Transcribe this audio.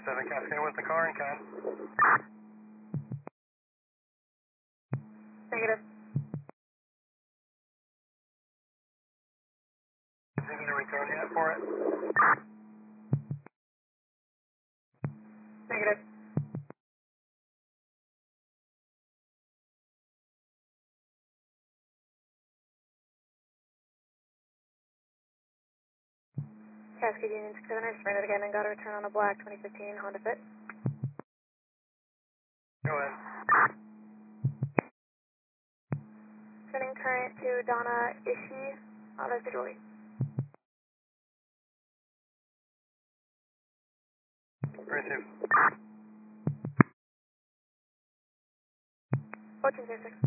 7 Cascade with the car and can. Negative. Is he going to return yet for it? Negative. Cascade Union 67, I just ran it again and got a return on a black 2015 Honda Fit. Go ahead. Sending current to Donna Ishii, Visually. Receive. 1406.